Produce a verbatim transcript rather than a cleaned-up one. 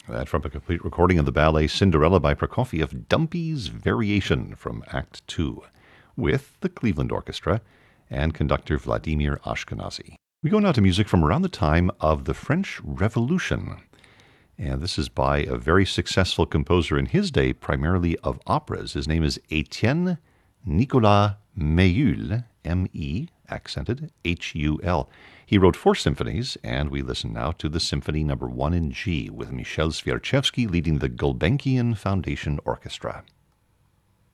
That from a complete recording of the ballet Cinderella by Prokofiev, Dumpy's Variation from Act Two, with the Cleveland Orchestra and conductor Vladimir Ashkenazy. We go now to music from around the time of the French Revolution. And this is by a very successful composer in his day, primarily of operas. His name is Etienne Nicolas Méhul, M E, accented, H U L. He wrote four symphonies, and we listen now to the Symphony Number One in G, with Michel Swiarczewski leading the Gulbenkian Foundation Orchestra.